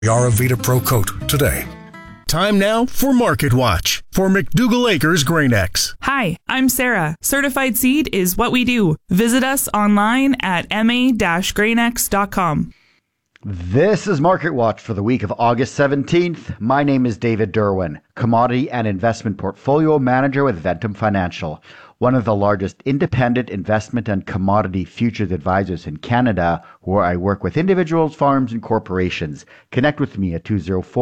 Yaravita Pro Coat today. Time now for Market Watch for McDougall Acres GrainX. Hi, I'm Sarah. Certified Seed is what we do. Visit us online at ma-grainx.com. This is Market Watch for the week of August 17th. My name is David Derwin, Commodity and Investment Portfolio Manager with Ventum Financial, one of the largest independent investment and commodity futures advisors in Canada, where I work with individuals, farms, and corporations. Connect with me at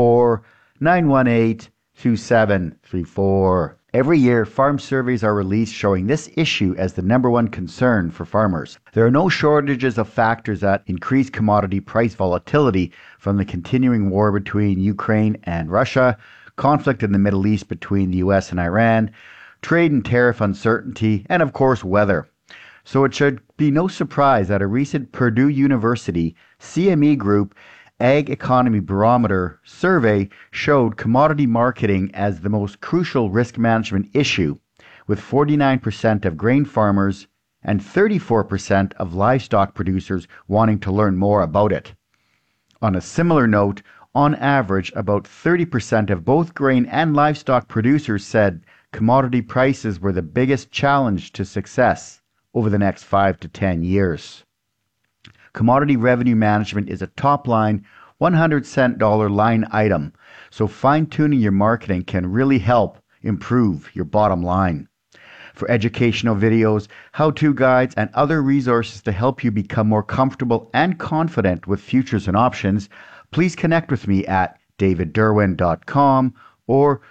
204-918-2734. Every year, farm surveys are released showing this issue as the number one concern for farmers. There are no shortages of factors that increase commodity price volatility, from the continuing war between Ukraine and Russia, conflict in the Middle East between the US and Iran, trade and tariff uncertainty, and of course weather. So it should be no surprise that a recent Purdue University CME Group Ag Economy Barometer survey showed commodity marketing as the most crucial risk management issue, with 49% of grain farmers and 34% of livestock producers wanting to learn more about it. On a similar note, on average, about 30% of both grain and livestock producers said commodity prices were the biggest challenge to success over the next 5 to 10 years. Commodity revenue management is a top-line, 100-cent line item, so fine-tuning your marketing can really help improve your bottom line. For educational videos, how-to guides, and other resources to help you become more comfortable and confident with futures and options, please connect with me at davidderwin.com or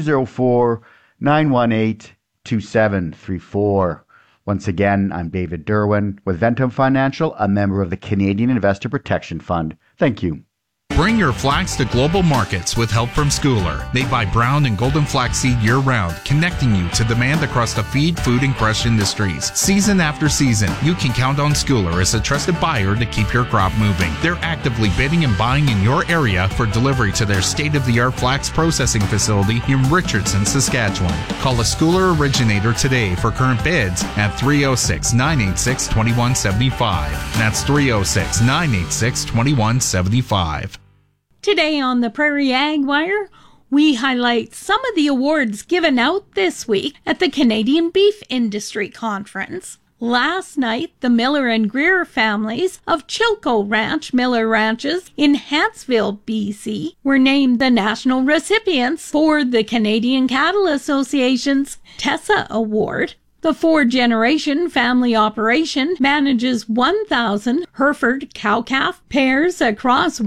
204-918-2734. Once again, I'm David Derwin with Ventum Financial, a member of the Canadian Investor Protection Fund. Thank you. Bring your flax to global markets with help from Schooler. They buy brown and golden flaxseed year-round, connecting you to demand across the feed, food, and crush industries. Season after season, you can count on Schooler as a trusted buyer to keep your crop moving. They're actively bidding and buying in your area for delivery to their state-of-the-art flax processing facility in Richardson, Saskatchewan. Call a Schooler originator today for current bids at 306-986-2175. That's 306-986-2175. Today on the Prairie Ag Wire, we highlight some of the awards given out this week at the Canadian Beef Industry Conference. Last night, the Miller and Greer families of Chilco Ranch Miller Ranches in Hansville, BC, were named the national recipients for the Canadian Cattle Association's Tessa Award. The four-generation family operation manages 1,000 Hereford cow-calf pairs across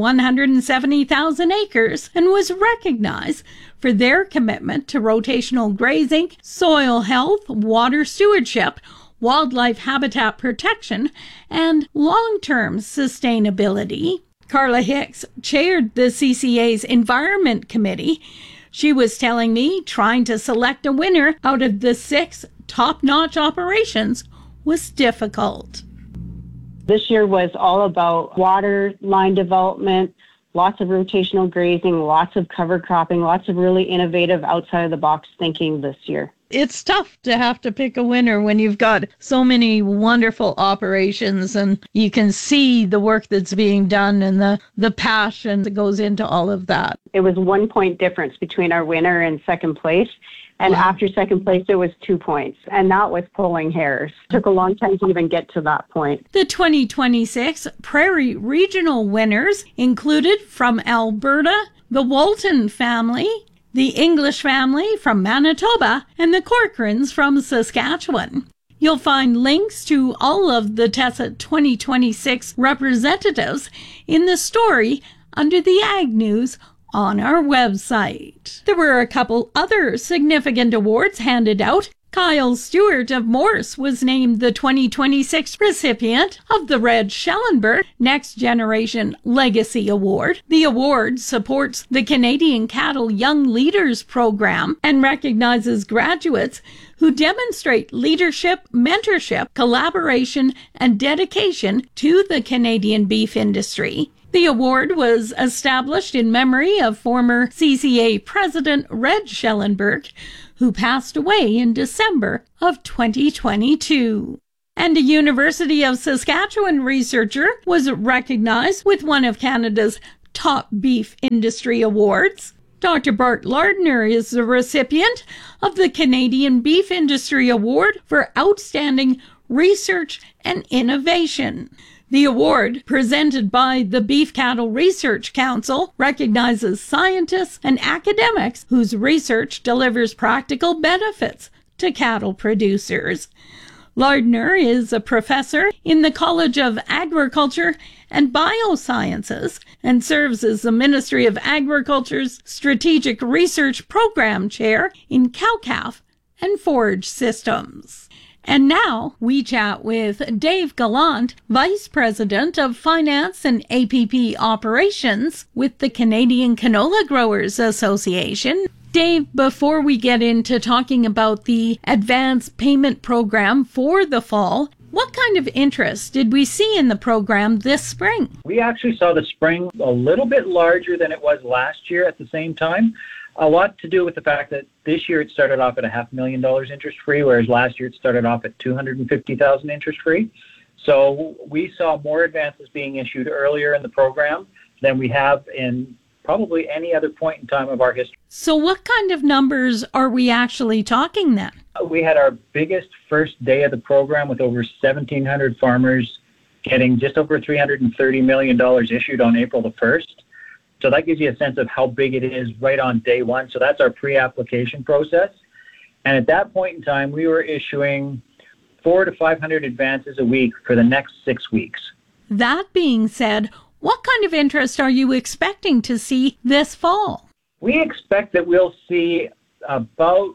170,000 acres and was recognized for their commitment to rotational grazing, soil health, water stewardship, wildlife habitat protection, and long-term sustainability. Carla Hicks chaired the CCA's Environment Committee. She was telling me trying to select a winner out of the 6 top-notch operations was difficult. This year was all about water line development, lots of rotational grazing, lots of cover cropping, lots of really innovative outside-of-the-box thinking this year. It's tough to have to pick a winner when you've got so many wonderful operations and you can see the work that's being done and the passion that goes into all of that. It was 1 point difference between our winner and second place. And after second place, there was 2 points. And that was pulling hairs. It took a long time to even get to that point. The 2026 Prairie Regional winners included from Alberta, the Walton family, the English family from Manitoba, and the Corcorans from Saskatchewan. You'll find links to all of the Tessa 2026 representatives in the story under the Ag News on our website. There were a couple other significant awards handed out. Kyle Stewart of Morse was named the 2026 recipient of the Red Schellenberg Next Generation Legacy Award. The award supports the Canadian Cattle Young Leaders Program and recognizes graduates who demonstrate leadership, mentorship, collaboration, and dedication to the Canadian beef industry. The award was established in memory of former CCA President Red Schellenberg, who passed away in December of 2022. And a University of Saskatchewan researcher was recognized with one of Canada's top beef industry awards. Dr. Bart Lardner is the recipient of the Canadian Beef Industry Award for Outstanding Research and Innovation. The award, presented by the Beef Cattle Research Council, recognizes scientists and academics whose research delivers practical benefits to cattle producers. Lardner is a professor in the College of Agriculture and Biosciences and serves as the Ministry of Agriculture's Strategic Research Program Chair in cow-calf and forage systems. And now we chat with Dave Gallant, Vice President of Finance and APP Operations with the Canadian Canola Growers Association. Dave, before we get into talking about the advance payment program for the fall, what kind of interest did we see in the program this spring? We actually saw the spring a little bit larger than it was last year at the same time. A lot to do with the fact that this year it started off at $500,000 interest-free, whereas last year it started off at $250,000 interest-free. So we saw more advances being issued earlier in the program than we have in probably any other point in time of our history. So what kind of numbers are we actually talking then? We had our biggest first day of the program with over 1,700 farmers getting just over $330 million issued on April the 1st. So that gives you a sense of how big it is right on day one. So that's our pre-application process. And at that point in time, we were issuing 400 to 500 advances a week for the next 6 weeks. That being said, what kind of interest are you expecting to see this fall? We expect that we'll see about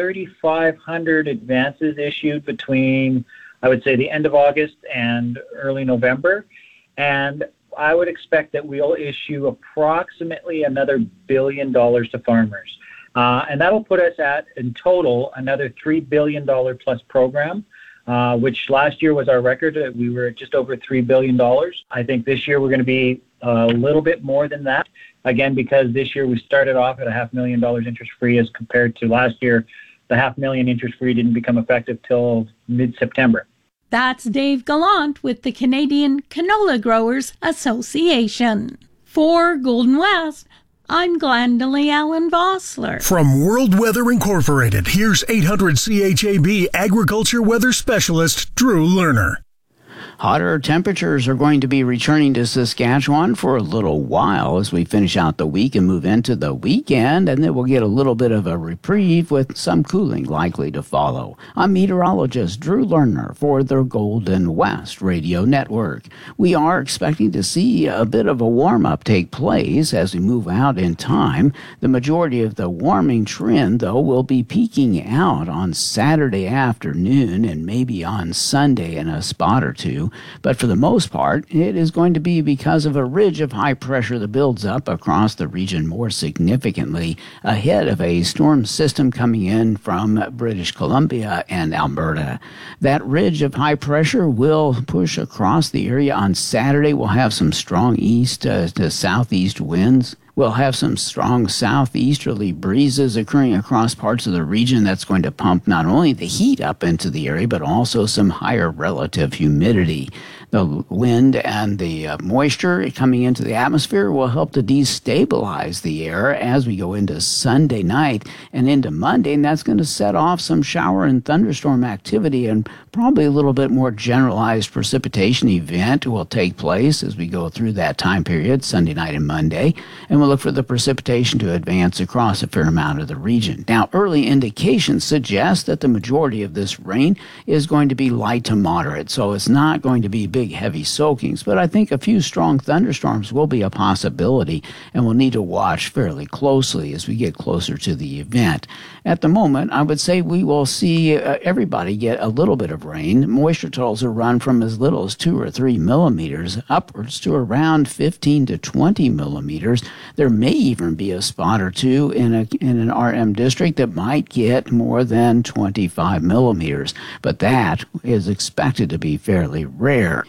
3,500 advances issued between, I would say, the end of August and early November. And I would expect that we'll issue approximately another $1 billion to farmers. And that'll put us at, in total, another $3 billion plus program. Which last year was our record. We were at just over $3 billion. I think this year we're going to be a little bit more than that. Again, because this year we started off at $500,000 interest-free as compared to last year. The $500,000 interest-free didn't become effective till mid-September. That's Dave Gallant with the Canadian Canola Growers Association. For Golden West, I'm Glendalee Allen Vossler. From World Weather Incorporated, here's 800 CHAB Agriculture Weather Specialist Drew Lerner. Hotter temperatures are going to be returning to Saskatchewan for a little while as we finish out the week and move into the weekend, and then we'll get a little bit of a reprieve with some cooling likely to follow. I'm meteorologist Drew Lerner for the Golden West Radio Network. We are expecting to see a bit of a warm-up take place as we move out in time. The majority of the warming trend, though, will be peaking out on Saturday afternoon and maybe on Sunday in a spot or two. But for the most part, it is going to be because of a ridge of high pressure that builds up across the region more significantly ahead of a storm system coming in from British Columbia and Alberta. That ridge of high pressure will push across the area on Saturday. We'll have some strong east to southeast winds. We'll have some strong southeasterly breezes occurring across parts of the region. That's going to pump not only the heat up into the area, but also some higher relative humidity. The wind and the moisture coming into the atmosphere will help to destabilize the air as we go into Sunday night and into Monday, and that's going to set off some shower and thunderstorm activity, and probably a little bit more generalized precipitation event will take place as we go through that time period, Sunday night and Monday, and we'll look for the precipitation to advance across a fair amount of the region. Now, early indications suggest that the majority of this rain is going to be light to moderate, so it's not going to be big, heavy soakings, but I think a few strong thunderstorms will be a possibility, and we'll need to watch fairly closely as we get closer to the event. At the moment, I would say we will see everybody get a little bit of rain. Moisture totals will run from as little as 2 or 3 millimeters upwards to around 15 to 20 millimeters. There may even be a spot or two in an RM district that might get more than 25 millimeters, but that is expected to be fairly rare.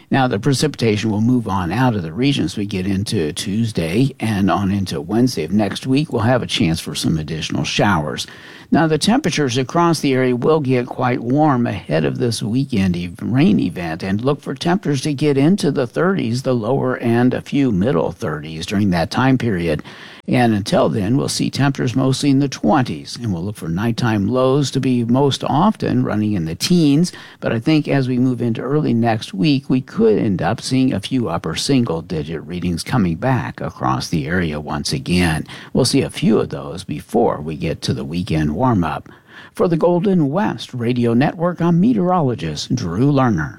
Now, the precipitation will move on out of the region as we get into Tuesday and on into Wednesday of next week. We'll have a chance for some additional showers. Now, the temperatures across the area will get quite warm ahead of this weekend rain event, and look for temperatures to get into the 30s, the lower and a few middle 30s during that time period. And until then, we'll see temperatures mostly in the 20s, and we'll look for nighttime lows to be most often running in the teens. But I think as we move into early next week, we could end up seeing a few upper single-digit readings coming back across the area once again. We'll see a few of those before we get to the weekend warm-up. For the Golden West Radio Network, I'm meteorologist Drew Lerner.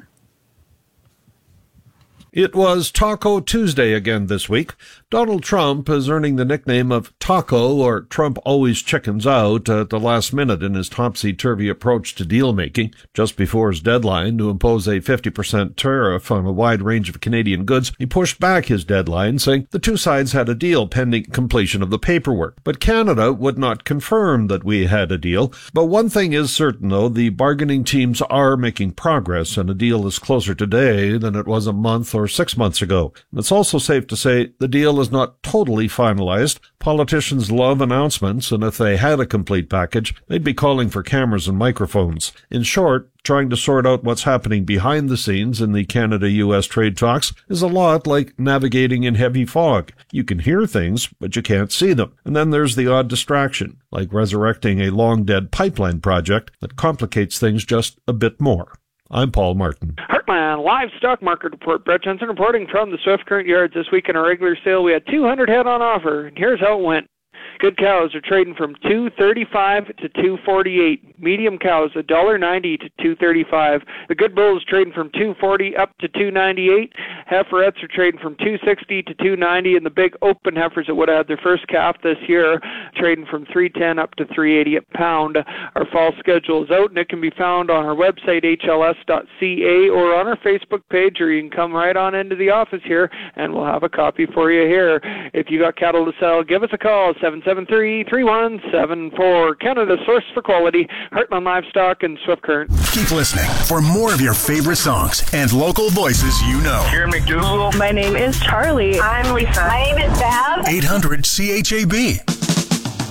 It was Taco Tuesday again this week. Donald Trump is earning the nickname of Taco, or Trump always chickens out, at the last minute in his topsy-turvy approach to deal-making. Just before his deadline to impose a 50% tariff on a wide range of Canadian goods, he pushed back his deadline, saying the two sides had a deal pending completion of the paperwork. But Canada would not confirm that we had a deal. But one thing is certain, though, the bargaining teams are making progress, and a deal is closer today than it was a month or 6 months ago. And it's also safe to say the deal is not totally finalized. Politicians love announcements, and if they had a complete package, they'd be calling for cameras and microphones. In short, trying to sort out what's happening behind the scenes in the Canada-US trade talks is a lot like navigating in heavy fog. You can hear things, but you can't see them. And then there's the odd distraction, like resurrecting a long-dead pipeline project that complicates things just a bit more. I'm Paul Martin. Heartland Livestock Market Report. Brett Jensen reporting from the Swift Current Yards. This week in our regular sale, we had 200 head on offer, and here's how it went. Good cows are trading from $2.35 to $2.48. Medium cows $1.90 to $2.35. The good bulls trading from $2.40 up to $2.98. Heiferettes are trading from $2.60 to $2.90, and the big open heifers that would have had their first calf this year trading from $3.10 up to $3.80 a pound. Our fall schedule is out, and it can be found on our website hls.ca or on our Facebook page, or you can come right on into the office here, and we'll have a copy for you here. If you got cattle to sell, give us a call, 773-3174. Canada's source for quality, Heartland Livestock and Swift Current. Keep listening for more of your favorite songs and local voices you know. Here, McDougal. My name is Charlie. I'm Lisa. My name is Bab. 800 CHAB.